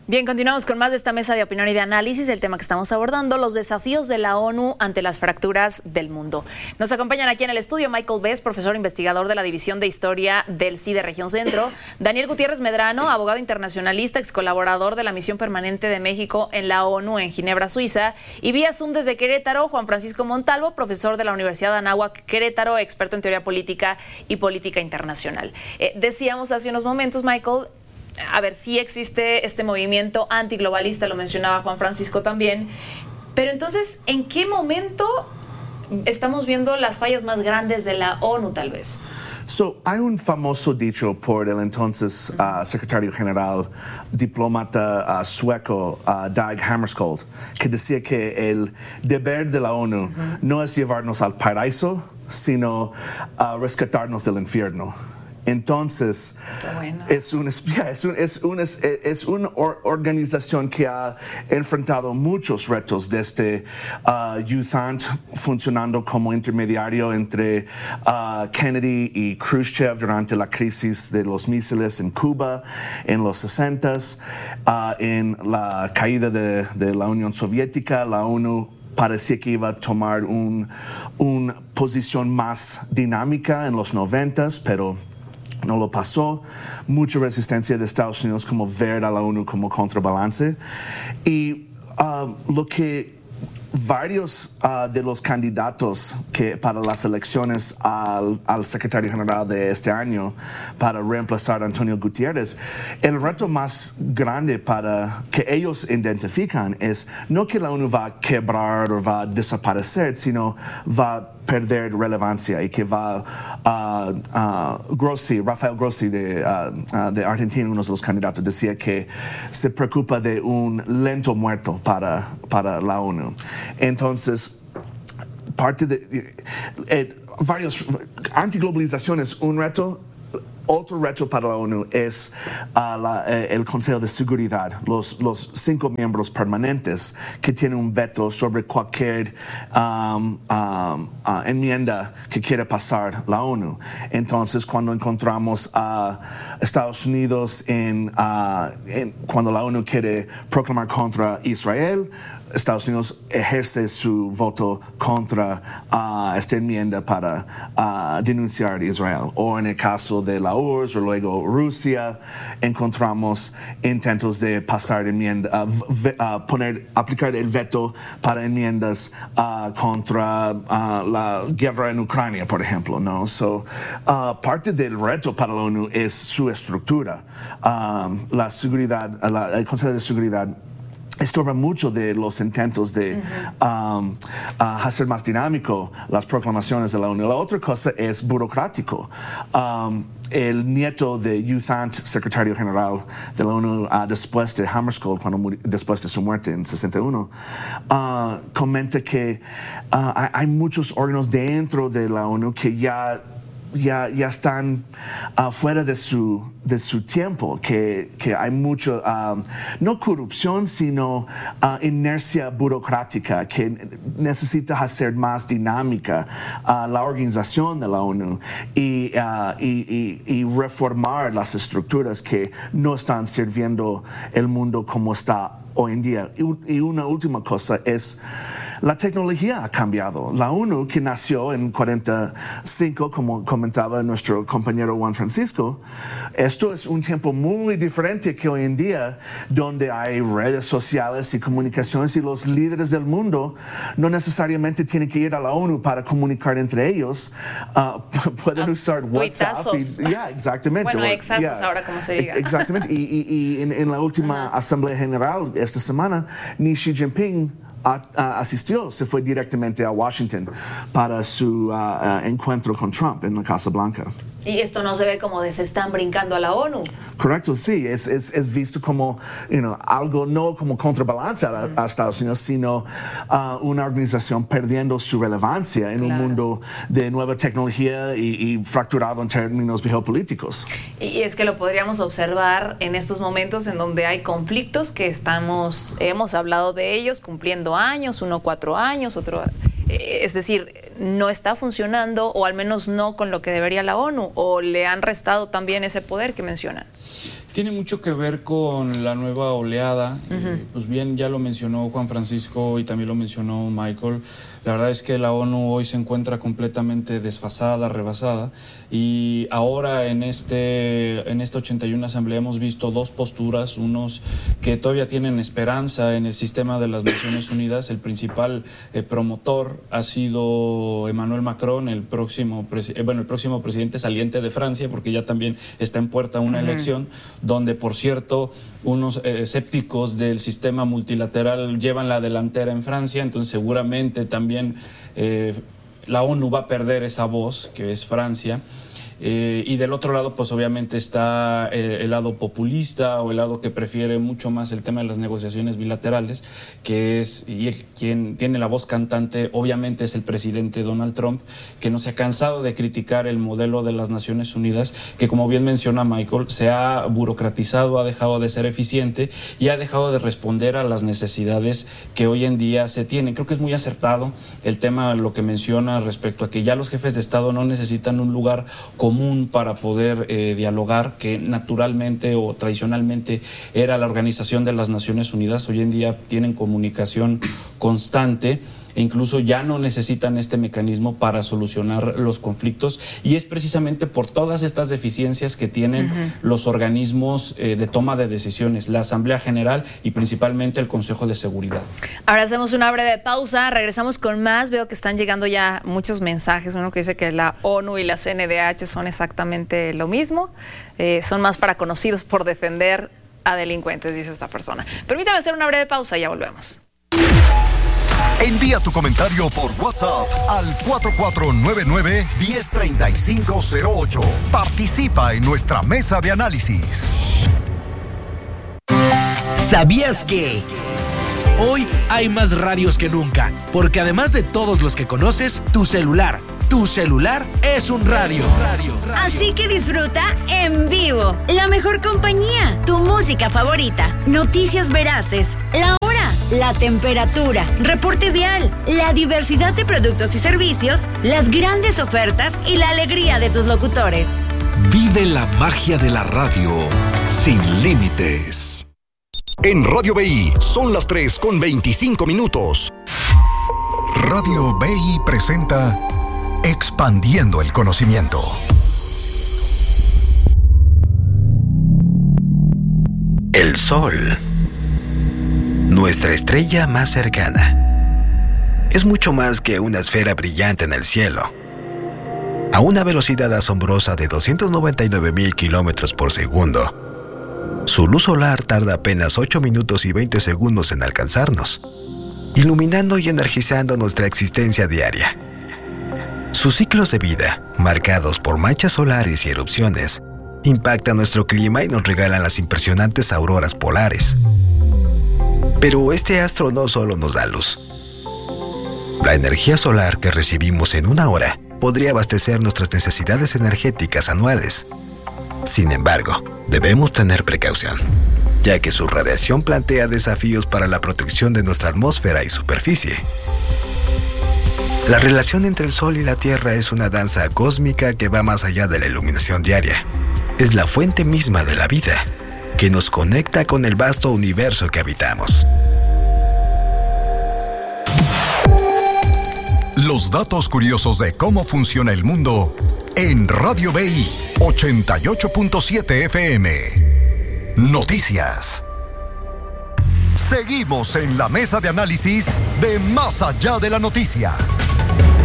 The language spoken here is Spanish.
Bien, continuamos con más de esta mesa de opinión y de análisis. El tema que estamos abordando, los desafíos de la ONU ante las fracturas del mundo. Nos acompañan aquí en el estudio Michael Best, profesor investigador de la División de Historia del CIDE Región Centro, Daniel Gutiérrez Medrano, abogado internacionalista, ex colaborador de la Misión Permanente de México en la ONU en Ginebra, Suiza, y vía Zoom desde Querétaro, Juan Francisco Montalvo, profesor de la Universidad de Anáhuac, Querétaro, experto en teoría política y política internacional. Decíamos hace unos momentos, Michael, a ver, sí existe este movimiento antiglobalista, lo mencionaba Juan Francisco también, pero entonces, ¿en qué momento estamos viendo las fallas más grandes de la ONU, tal vez? Hay un famoso dicho por el entonces secretario general, diplomata sueco Dag Hammarskjöld, que decía que el deber de la ONU no es llevarnos al paraíso, sino rescatarnos del infierno. Entonces, bueno, es una organización que ha enfrentado muchos retos, desde U-Thant funcionando como intermediario entre Kennedy y Khrushchev durante la crisis de los misiles en Cuba en los 60s, en la caída de la Unión Soviética. La ONU parecía que iba a tomar una posición más dinámica en los 90s, pero no lo pasó. Mucha resistencia de Estados Unidos como ver a la ONU como contrabalance. Y lo que varios de los candidatos que para las elecciones al secretario general de este año para reemplazar a Antonio Gutiérrez, el reto más grande para que ellos identifican es no que la ONU va a quebrar o va a desaparecer, sino va a perder relevancia, y que va Rafael Grossi de Argentina, uno de los candidatos, decía que se preocupa de un lento muerto para la ONU. Entonces, parte de antiglobalización es un reto. Otro reto para la ONU es el Consejo de Seguridad, los 5 miembros permanentes que tienen un veto sobre cualquier enmienda que quiera pasar la ONU. Entonces, cuando encontramos a Estados Unidos cuando la ONU quiere proclamar contra Israel, Estados Unidos ejerce su voto contra esta enmienda para denunciar a Israel. O en el caso de la URSS o luego Rusia, encontramos intentos de pasar aplicar el veto para enmiendas contra la guerra en Ucrania, por ejemplo, ¿no? Parte del reto para la ONU es su estructura. La seguridad, el Consejo de Seguridad estorba mucho de los intentos de hacer más dinámico las proclamaciones de la ONU. La otra cosa es burocrático. El nieto de U-Thant, secretario general de la ONU, después de Hammarskjöld, después de su muerte en 61, comenta que hay muchos órganos dentro de la ONU que ya están fuera de su tiempo, que hay mucho, no corrupción, sino inercia burocrática, que necesita hacer más dinámica la organización de la ONU y reformar las estructuras que no están sirviendo el mundo como está hoy en día. Y una última cosa es: la tecnología ha cambiado. La ONU, que nació en 45, como comentaba nuestro compañero Juan Francisco, esto es un tiempo muy diferente que hoy en día, donde hay redes sociales y comunicaciones, y los líderes del mundo no necesariamente tienen que ir a la ONU para comunicar entre ellos. Pueden usar WhatsApp. Exactamente. Bueno, exazos ahora, como se diga. Exactamente. Y en la última Asamblea General esta semana, ni Xi Jinping asistió, se fue directamente a Washington para su encuentro con Trump en la Casa Blanca. Y esto no se ve como de se están brincando a la ONU. Correcto, sí, es visto como algo no como contrabalance a Estados Unidos, sino una organización perdiendo su relevancia en un mundo de nueva tecnología y fracturado en términos geopolíticos. Y es que lo podríamos observar en estos momentos en donde hay conflictos que hemos hablado de ellos, cumpliendo años, 4 años, otro... Es decir, no está funcionando, o al menos no con lo que debería la ONU, o le han restado también ese poder que mencionan. Tiene mucho que ver con la nueva oleada. Pues bien, ya lo mencionó Juan Francisco y también lo mencionó Michael. La verdad es que la ONU hoy se encuentra completamente desfasada, rebasada, y ahora en esta 81 Asamblea hemos visto dos posturas, unos que todavía tienen esperanza en el sistema de las Naciones Unidas. El principal promotor ha sido Emmanuel Macron, el próximo presidente saliente de Francia, porque ya también está en puerta una elección, donde, por cierto, unos escépticos del sistema multilateral llevan la delantera en Francia, entonces seguramente también la ONU va a perder esa voz, que es Francia. Y del otro lado, pues obviamente está el lado populista, o el lado que prefiere mucho más el tema de las negociaciones bilaterales, quien tiene la voz cantante obviamente es el presidente Donald Trump, que no se ha cansado de criticar el modelo de las Naciones Unidas, que, como bien menciona Michael, se ha burocratizado, ha dejado de ser eficiente y ha dejado de responder a las necesidades que hoy en día se tienen. Creo que es muy acertado el tema, lo que menciona respecto a que ya los jefes de Estado no necesitan un lugar común para poder dialogar, que naturalmente o tradicionalmente era la Organización de las Naciones Unidas. Hoy en día tienen comunicación constante e incluso ya no necesitan este mecanismo para solucionar los conflictos, y es precisamente por todas estas deficiencias que tienen los organismos de toma de decisiones, la Asamblea General y principalmente el Consejo de Seguridad. Ahora hacemos una breve pausa, regresamos con más. Veo que están llegando ya muchos mensajes, uno que dice que la ONU y la CNDH son exactamente lo mismo, son más para conocidos por defender a delincuentes, dice esta persona. Permítame hacer una breve pausa y ya volvemos. Envía tu comentario por WhatsApp al 4499-103508. Participa en nuestra mesa de análisis. ¿Sabías que hoy hay más radios que nunca? Porque además de todos los que conoces, tu celular es un radio. Así que disfruta en vivo la mejor compañía, tu música favorita, noticias veraces, la hora, la temperatura, reporte vial, la diversidad de productos y servicios, las grandes ofertas y la alegría de tus locutores. Vive la magia de la radio sin límites. En Radio BI son las 3:25. Radio BI presenta Expandiendo el Conocimiento. El Sol, nuestra estrella más cercana, es mucho más que una esfera brillante en el cielo. A una velocidad asombrosa de 299,000 kilómetros por segundo, su luz solar tarda apenas 8 minutos y 20 segundos en alcanzarnos, iluminando y energizando nuestra existencia diaria. Sus ciclos de vida, marcados por manchas solares y erupciones, impactan nuestro clima y nos regalan las impresionantes auroras polares. Pero este astro no solo nos da luz. La energía solar que recibimos en una hora podría abastecer nuestras necesidades energéticas anuales. Sin embargo, debemos tener precaución, ya que su radiación plantea desafíos para la protección de nuestra atmósfera y superficie. La relación entre el Sol y la Tierra es una danza cósmica que va más allá de la iluminación diaria. Es la fuente misma de la vida, que nos conecta con el vasto universo que habitamos. Los datos curiosos de cómo funciona el mundo en Radio BI 88.7 FM. Noticias. Seguimos en la mesa de análisis de Más Allá de la Noticia.